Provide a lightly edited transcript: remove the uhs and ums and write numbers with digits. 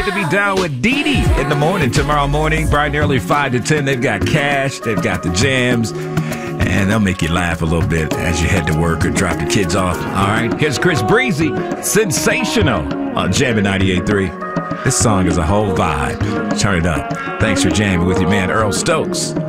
To be down with Dee Dee in the morning tomorrow morning, bright and early, 5 to 10. They've got Cash, they've got the jams, and they'll make you laugh a little bit as you head to work or drop the kids off. All right, here's Chris Breezy, Sensational on Jamming 98.3. This song is a whole vibe. Turn it up. Thanks for jamming with your man Earl Stokes.